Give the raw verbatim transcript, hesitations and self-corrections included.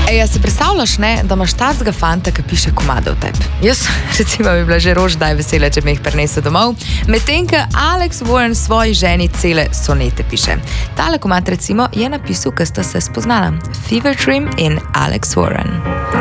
Ej, se predstavljaš, ne, da imaš takega fanta, ki piše komade v tebi? Jaz, recimo, bi bila že roždaj vesela, če bi jih prinesel domov. Medtem, ko Alex Warren svoji ženi cele sonete piše. Tale komad, recimo, je napisal, ko sta se spoznala. Fever Dream in Alex Warren.